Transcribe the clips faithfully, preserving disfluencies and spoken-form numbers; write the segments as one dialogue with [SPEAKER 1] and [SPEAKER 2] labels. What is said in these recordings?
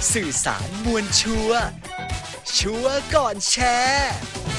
[SPEAKER 1] สื่อสารมวลชัวร์ชัวร์ก่อนแชร์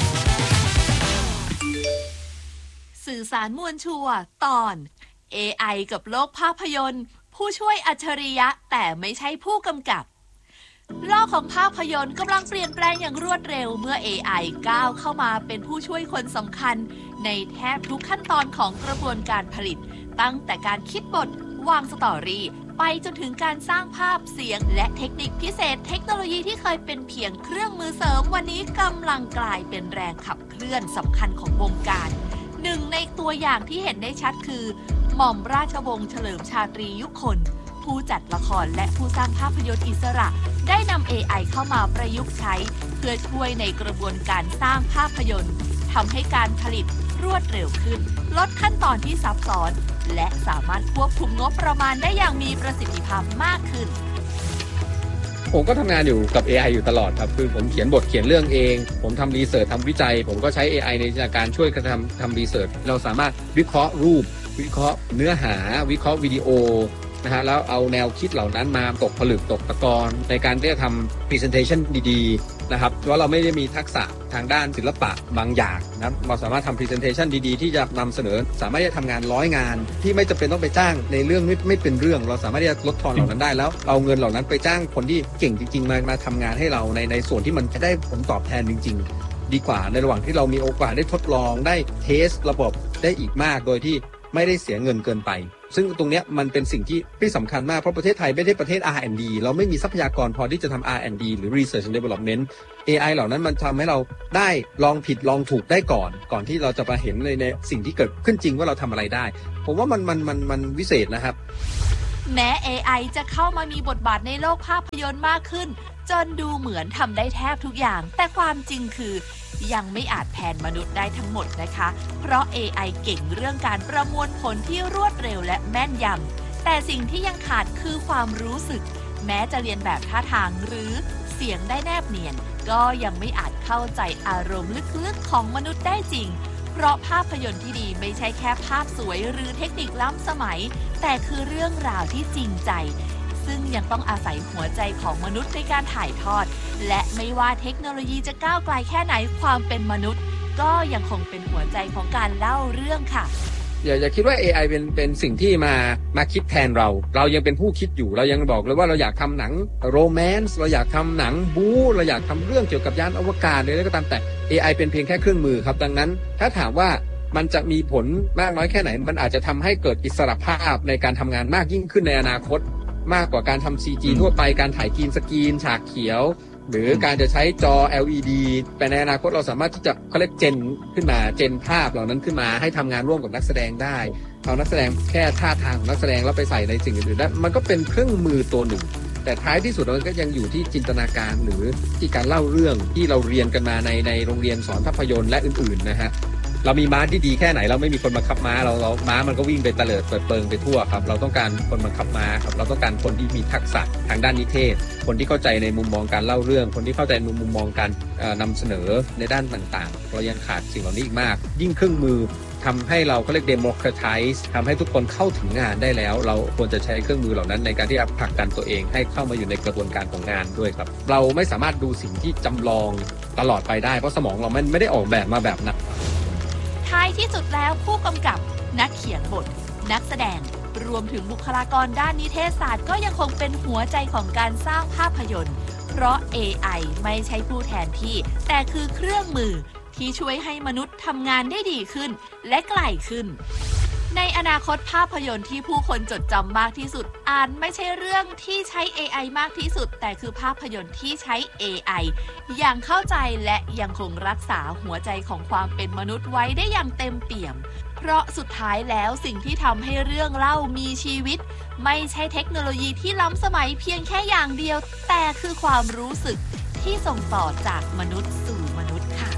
[SPEAKER 2] สื่อสารมวลชัวร์ตอน เอ ไอ กับโลกภาพยนตร์ผู้ช่วยอัจฉริยะแต่ไม่ใช่ผู้กำกับโลกของภาพยนตร์กำลังเปลี่ยนแปลงอย่างรวดเร็วเมื่อ เอ ไอ ก้าวเข้ามาเป็นผู้ช่วยคนสำคัญในแทบทุกขั้นตอนของกระบวนการผลิตตั้งแต่การคิดบทวางสตอรี่ไปจนถึงการสร้างภาพเสียงและเทคนิคพิเศษเทคโนโลยีที่เคยเป็นเพียงเครื่องมือเสริมวันนี้กำลังกลายเป็นแรงขับเคลื่อนสำคัญของวงการหนึ่งในตัวอย่างที่เห็นได้ชัดคือหม่อมราชวงศ์เฉลิมชาตรียุคนผู้จัดละครและผู้สร้างภาพยนตร์อิสระได้นำ เอ ไอ เข้ามาประยุกต์ใช้เพื่อช่วยในกระบวนการสร้างภาพยนตร์ทำให้การผลิตรวดเร็วขึ้นลดขั้นตอนที่ซับซ้อนและสามารถควบคุมงบประมาณได้อย่างมีประสิทธิภาพมากขึ้น
[SPEAKER 3] ผมก็ทำงานอยู่กับ เอ ไอ อยู่ตลอดครับคือผมเขียนบทเขียนเรื่องเองผมทำรีเสิร์ชทำวิจัยผมก็ใช้ เอ ไอ ในการช่วยกระทำทำรีเสิร์ชเราสามารถวิเคราะห์รูปวิเคราะห์เนื้อหาวิเคราะห์วิดีโอนะฮะแล้วเอาแนวคิดเหล่านั้นมาตกผลึกตกตะกอนในการที่จะทำ presentation ดีๆนะครับเพราะเราไม่ได้มีทักษะทางด้านศิลปะบางอย่างนะเราสามารถทำ presentation ดีๆที่จะนำเสนอสามารถที่จะทำงานร้อยงานที่ไม่จำเป็นต้องไปจ้างในเรื่องไม่ไม่เป็นเรื่องเราสามารถที่จะลดทอนเหล่านั้นได้แล้วเอาเงินเหล่านั้นไปจ้างคนที่เก่งจริงๆมามาทำงานให้เราในในส่วนที่มันจะได้ผลตอบแทนจริงๆดีกว่าในระหว่างที่เรามีโอกาสได้ทดลองได้เทสระบบได้อีกมากโดยที่ไม่ได้เสียเงินเกินไปซึ่งตรงนี้มันเป็นสิ่งที่ที่สำคัญมากเพราะประเทศไทยไม่ได้ประเทศ อาร์ แอนด์ ดี เราไม่มีทรัพยากรพอที่จะทำ อาร์ แอนด์ ดี หรือ Research and Development เอ ไอ เหล่านั้นมันทำให้เราได้ลองผิดลองถูกได้ก่อนก่อนที่เราจะมาเห็นในในสิ่งที่เกิดขึ้นจริงว่าเราทำอะไรได้ผมว่ามันมันมันมันวิเศษนะครับ
[SPEAKER 2] แม้ เอ ไอ จะเข้ามามีบทบาทในโลกภาพยนตร์มากขึ้นจนดูเหมือนทำได้แทบทุกอย่างแต่ความจริงคือยังไม่อาจแทนมนุษย์ได้ทั้งหมดนะคะเพราะ เอ ไอ เก่งเรื่องการประมวลผลที่รวดเร็วและแม่นยำแต่สิ่งที่ยังขาดคือความรู้สึกแม้จะเรียนแบบท่าทางหรือเสียงได้แนบเนียนก็ยังไม่อาจเข้าใจอารมณ์ลึกๆของมนุษย์ได้จริงเพราะภาพยนตร์ที่ดีไม่ใช่แค่ภาพสวยหรือเทคนิคล้ำสมัยแต่คือเรื่องราวที่จริงใจซึ่งยังต้องอาศัยหัวใจของมนุษย์ในการถ่ายทอดและไม่ว่าเทคโนโลยีจะก้าวไกลแค่ไหนความเป็นมนุษย์ก็ยังคงเป็นหัวใจของการเล่าเรื่องค่ะ
[SPEAKER 3] อย่าอย่าคิดว่า เอ ไอ เป็นเป็นสิ่งที่มามาคิดแทนเราเรายังเป็นผู้คิดอยู่เรายังบอกเลยว่าเราอยากทำหนังโรแมนต์เราอยากทำหนังบู๊เราอยากทำเรื่องเกี่ยวกับยานอวกาศอะไรก็ตามแต่ เอ ไอ เป็นเพียงแค่เครื่องมือครับดังนั้นถ้าถามว่ามันจะมีผลมากน้อยแค่ไหนมันอาจจะทำให้เกิดอิสรภาพในการทำงานมากยิ่งขึ้นในอนาคตมากกว่าการทำ ซี จี ทั่วไปการถ่ายกรีนสกรีนฉากเขียวหรือการจะใช้จอ แอล อี ดี ไปในอนาคตเราสามารถที่จะเขาเรียกเจนขึ้นมาเจนภาพเหล่านั้นขึ้นมาให้ทำงานร่วมกับนักแสดงได้เอานักแสดงแค่ท่าทางของนักแสดงแล้วไปใส่ในสิ่งอื่นๆได้มันก็เป็นเครื่องมือตัวหนึ่งแต่ท้ายที่สุดมันก็ยังอยู่ที่จินตนาการหรือที่การเล่าเรื่องที่เราเรียนกันมาในในโรงเรียนสอนภาพยนตร์และอื่นๆนะฮะเรามีม้าที่ดีแค่ไหนเราไม่มีคนบังคับม้าเราเราม้ามันก็วิ่งไปเตลิดเปิดเปิงไปทั่วครับเราต้องการคนบังคับม้าครับเราต้องการคนที่มีทักษะทางด้านนิเทศคนที่เข้าใจในมุมมองการเล่าเรื่องคนที่เข้าใจในมุมมองการนำเสนอในด้านต่างๆเรายังขาดสิ่งเหล่านี้อีกมากยิ่งเครื่องมือทำให้เราเขาเรียก democratize ทำให้ทุกคนเข้าถึงงานได้แล้วเราควรจะใช้เครื่องมือเหล่านั้นในการที่จะผลักดันตัวเองให้เข้ามาอยู่ในกระบวนการของงานด้วยครับเราไม่สามารถดูสิ่งที่จำลองตลอดไปได้เพราะสมองเรามันไม่ได้ออกแบบมาแบบนั้น
[SPEAKER 2] ท้ายที่สุดแล้วผู้กำกับนักเขียนบทนักแสดงรวมถึงบุคลากรด้านนิเทศศาสตร์ก็ยังคงเป็นหัวใจของการสร้างภาพยนตร์เพราะ เอ ไอ ไม่ใช่ผู้แทนที่แต่คือเครื่องมือที่ช่วยให้มนุษย์ทำงานได้ดีขึ้นและไกลขึ้นในอนาคตภาพยนตร์ที่ผู้คนจดจำมากที่สุดอาจไม่ใช่เรื่องที่ใช้ เอ ไอ มากที่สุดแต่คือภาพยนตร์ที่ใช้ เอ ไอ อย่างเข้าใจและยังคงรักษาหัวใจของความเป็นมนุษย์ไว้ได้อย่างเต็มเปี่ยมเพราะสุดท้ายแล้วสิ่งที่ทำให้เรื่องเล่ามีชีวิตไม่ใช่เทคโนโลยีที่ล้ำสมัยเพียงแค่อย่างเดียวแต่คือความรู้สึกที่ส่งต่อจากมนุษย์สู่มนุษย์ค่ะ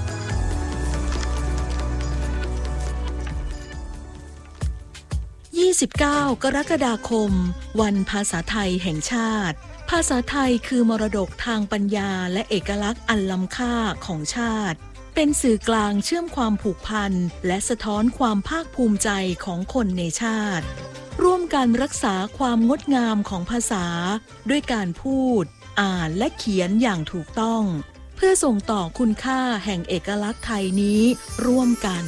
[SPEAKER 4] ยี่สิบเก้ากรกฎาคมวันภาษาไทยแห่งชาติภาษาไทยคือมรดกทางปัญญาและเอกลักษณ์อันล้ำค่าของชาติเป็นสื่อกลางเชื่อมความผูกพันและสะท้อนความภาคภูมิใจของคนในชาติร่วมการรักษาความงดงามของภาษาด้วยการพูดอ่านและเขียนอย่างถูกต้องเพื่อส่งต่อคุณค่าแห่งเอกลักษณ์ไทยนี้ร่วมกัน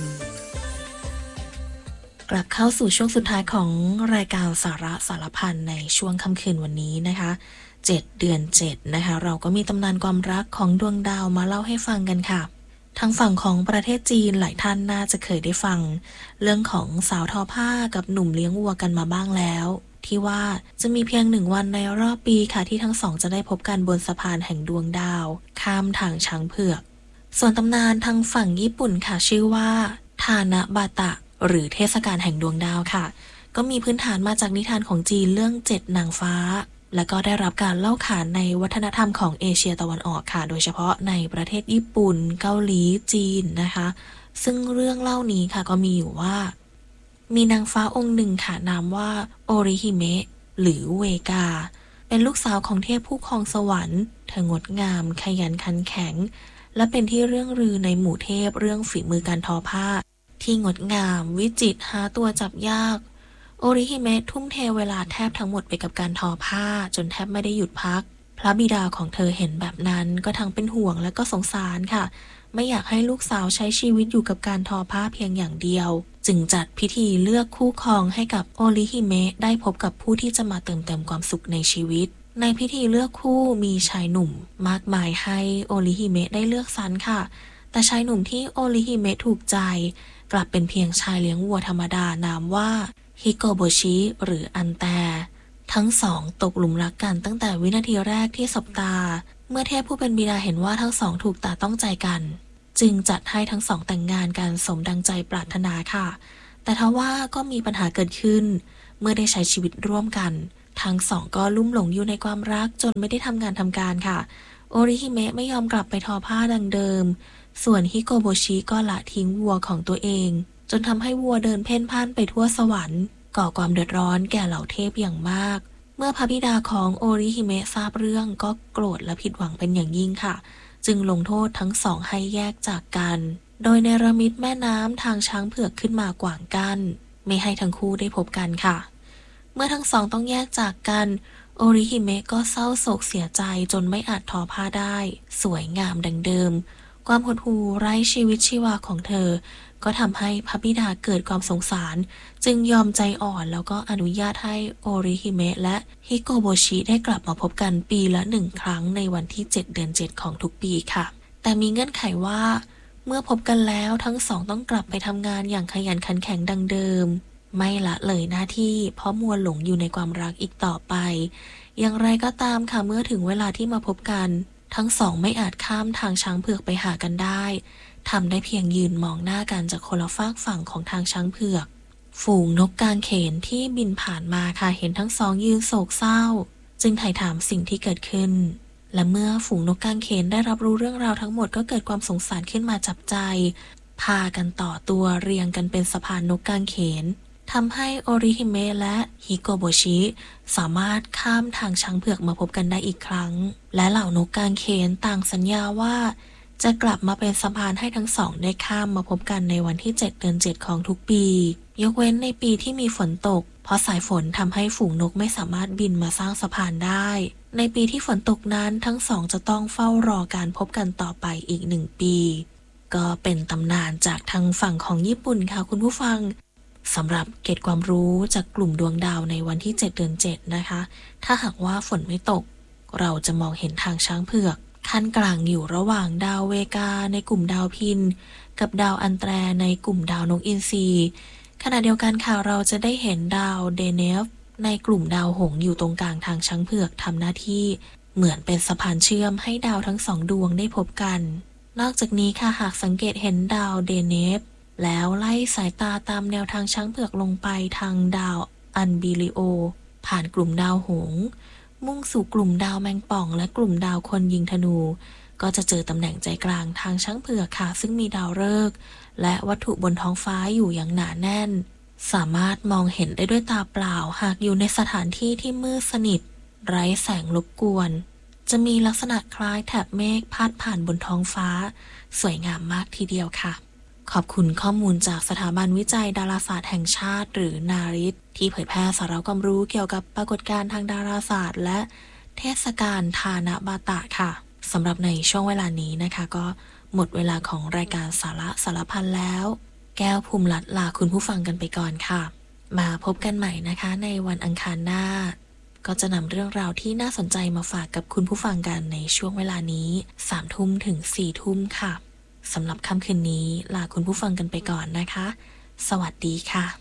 [SPEAKER 5] กลับเข้าสู่ช่วงสุดท้ายของรายการสาระสารพันในช่วงค่ำคืนวันนี้นะคะเจ็ดเดือนเจ็ดนะคะเราก็มีตำนานความรักของดวงดาวมาเล่าให้ฟังกันค่ะทางฝั่งของประเทศจีนหลายท่านน่าจะเคยได้ฟังเรื่องของสาวทอผ้ากับหนุ่มเลี้ยงวัวกันมาบ้างแล้วที่ว่าจะมีเพียงหนึ่งวันในรอบปีค่ะที่ทั้งสองจะได้พบกันบนสะพานแห่งดวงดาวข้ามทางช้างเผือกส่วนตำนานทางฝั่งญี่ปุ่นค่ะชื่อว่าทานะบาตะหรือเทศกาลแห่งดวงดาวค่ะก็มีพื้นฐานมาจากนิทานของจีนเรื่องเจ็ดนางฟ้าและก็ได้รับการเล่าขานในวัฒนธรรมของเอเชียตะวันออกค่ะโดยเฉพาะในประเทศญี่ปุ่นเกาหลีจีนนะคะซึ่งเรื่องเล่านี้ค่ะก็มีอยู่ว่ามีนางฟ้าองค์หนึ่งค่ะนามว่าโอริฮิเมะหรือเวกาเป็นลูกสาวของเทพผู้ครองสวรรค์เธองดงามขยันขันแข็งและเป็นที่เรื่องลือในหมู่เทพเรื่องฝีมือการทอผ้าที่งดงามวิจิตรหาตัวจับยากโอริฮิเมะทุ่มเทเวลาแทบทั้งหมดไปกับการทอผ้าจนแทบไม่ได้หยุดพักพระบิดาของเธอเห็นแบบนั้นก็ทั้งเป็นห่วงและก็สงสารค่ะไม่อยากให้ลูกสาวใช้ชีวิตอยู่กับการทอผ้าเพียงอย่างเดียวจึงจัดพิธีเลือกคู่ครองให้กับโอริฮิเมะได้พบกับผู้ที่จะมาเติมเต็มความสุขในชีวิตในพิธีเลือกคู่มีชายหนุ่มมากมายให้โอริฮิเมะได้เลือกสรรค่ะแต่ชายหนุ่มที่โอริฮิเมะถูกใจกลับเป็นเพียงชายเลี้ยงวัวธรรมดานามว่าฮิโกโบชิหรืออันแตทั้งสองตกหลุมรักกันตั้งแต่วินาทีแรกที่สบตาเมื่อเทพผู้เป็นบิดาเห็นว่าทั้งสองถูกตาต้องใจกันจึงจัดให้ทั้งสองแต่งงานกันสมดังใจปรารถนาค่ะแต่ทว่าก็มีปัญหาเกิดขึ้นเมื่อได้ใช้ชีวิตร่วมกันทั้งสองก็ลุ่มหลงอยู่ในความรักจนไม่ได้ทำงานทำการค่ะโอริฮิเมะไม่ยอมกลับไปทอผ้าดังเดิมส่วนฮิโกโบชิก็ละทิ้งวัวของตัวเองจนทำให้วัวเดินเพ่นพ่านไปทั่วสวรรค์ก่อความเดือดร้อนแก่เหล่าเทพอย่างมากเมื่อพระบิดาของโอริฮิเมะทราบเรื่องก็โกรธและผิดหวังเป็นอย่างยิ่งค่ะจึงลงโทษทั้งสองให้แยกจากกันโดยเนรมิตแม่น้ำทางช้างเผือกขึ้นมากวางกั้นไม่ให้ทั้งคู่ได้พบกันค่ะเมื่อทั้งสองต้องแยกจากกันโอริฮิเมะก็เศร้าโศกเสียใจจนไม่อาจทอผ้าได้สวยงามดังเดิมความหดหู่ไร้ชีวิตชีวาของเธอก็ทำให้พระบิดาเกิดความสงสารจึงยอมใจอ่อนแล้วก็อนุญาตให้โอริฮิเมะและฮิโกโบชิได้กลับมาพบกันปีละหนึ่งครั้งในวันที่เจ็ดเดือนเจ็ดของทุกปีค่ะแต่มีเงื่อนไขว่าเมื่อพบกันแล้วทั้งสองต้องกลับไปทำงานอย่างขยันขันแข็งดังเดิมไม่ละเลยหน้าที่เพราะมัวหลงอยู่ในความรักอีกต่อไปอย่างไรก็ตามค่ะเมื่อถึงเวลาที่มาพบกันทั้งสองไม่อาจข้ามทางช้างเผือกไปหากันได้ทำได้เพียงยืนมองหน้ากันจากคนละฝากฝั่งของทางช้างเผือกฝูงนกกางเขนที่บินผ่านมาค่ะเห็นทั้งสองยืนโศกเศร้าจึงไถ่ถามสิ่งที่เกิดขึ้นและเมื่อฝูงนกกางเขนได้รับรู้เรื่องราวทั้งหมดก็เกิดความสงสารขึ้นมาจับใจพากันต่อตัวเรียงกันเป็นสะพานนกกางเขนทำให้โอริฮิเมะและฮิโกโบชิสามารถข้ามทางช้างเผือกมาพบกันได้อีกครั้งและเหล่านกกางเขนต่างสัญญาว่าจะกลับมาเป็นสะพานให้ทั้งสองได้ข้ามมาพบกันในวันที่เจ็ดเดือนเจ็ดของทุกปียกเว้นในปีที่มีฝนตกเพราะสายฝนทำให้ฝูงนกไม่สามารถบินมาสร้างสะพานได้ในปีที่ฝนตกนั้นทั้งสองจะต้องเฝ้ารอการพบกันต่อไปอีกหนึ่งปีก็เป็นตำนานจากทางฝั่งของญี่ปุ่นค่ะคุณผู้ฟังสำหรับเกร็ดความรู้จากกลุ่มดวงดาวในวันที่เจ็ดเดือนเจ็ดนะคะถ้าหากว่าฝนไม่ตกเราจะมองเห็นทางช้างเผือกขั้นกลางอยู่ระหว่างดาวเวกาในกลุ่มดาวพินกับดาวอันแตรในกลุ่มดาวนกอินทรีขณะเดียวกันค่ะเราจะได้เห็นดาวเดเนฟในกลุ่มดาวหงส์อยู่ตรงกลางทางช้างเผือกทำหน้าที่เหมือนเป็นสะพานเชื่อมให้ดาวทั้งสองดวงได้พบกันนอกจากนี้ค่ะหากสังเกตเห็นดาวเดเนฟแล้วไล่สายตาตามแนวทางช้างเผือกลงไปทางดาวอันบิลิโอผ่านกลุ่มดาวหงส์มุ่งสู่กลุ่มดาวแมงป่องและกลุ่มดาวคนยิงธนูก็จะเจอตำแหน่งใจกลางทางช้างเผือกค่ะซึ่งมีดาวฤกษ์และวัตถุบนท้องฟ้าอยู่อย่างหนาแน่นสามารถมองเห็นได้ด้วยตาเปล่าหากอยู่ในสถานที่ที่มืดสนิทไร้แสงรบกวนจะมีลักษณะคล้ายแถบเมฆพาดผ่านบนท้องฟ้าสวยงามมากทีเดียวค่ะขอบคุณข้อมูลจากสถาบันวิจัยดาราศาสตร์แห่งชาติหรือนาริตที่เผยแพร่สาระความรู้เกี่ยวกับปรากฏการณ์ทางดาราศาสตร์และเทศกาลทานะบาตะค่ะสำหรับในช่วงเวลานี้นะคะก็หมดเวลาของรายการสาระสารพันแล้วแก้วภูมิรัตน์ลาคุณผู้ฟังกันไปก่อนค่ะมาพบกันใหม่นะคะในวันอังคารหน้าก็จะนำเรื่องราวที่น่าสนใจมาฝากกับคุณผู้ฟังกันในช่วงเวลานี้สามทุ่มถึงสี่ทุ่มค่ะสำหรับค่ำคืนนี้ลาคุณผู้ฟังกันไปก่อนนะคะสวัสดีค่ะ